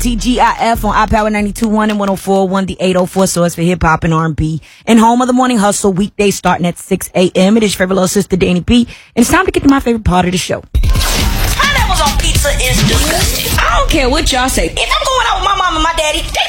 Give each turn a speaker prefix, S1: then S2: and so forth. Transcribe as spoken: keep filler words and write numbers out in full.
S1: T G I F on iPower ninety-two point one and one oh four point one, the eight oh four source for hip hop and R and B. And home of the morning hustle, weekdays starting at six a.m. It is your favorite little sister, Danny B. And it's time to get to my favorite part of the show.
S2: Pineapples on pizza is disgusting.
S3: I don't care what y'all say.
S2: If I'm going out with my mom and my daddy, they